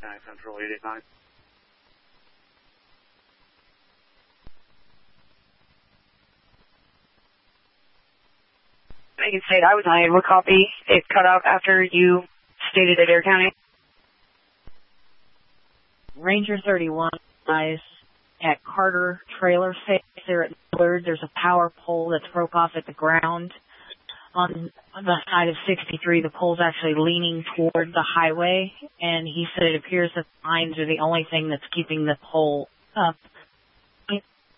County Central 889. Megan State, I was on Iowa copy. It cut out after you stated at Adair County. Ranger 31 guys at Carter Trailer Face there at Millard. There's a power pole that's broke off at the ground. On the side of 63, the pole's actually leaning toward the highway, and he said it appears that the lines are the only thing that's keeping the pole up.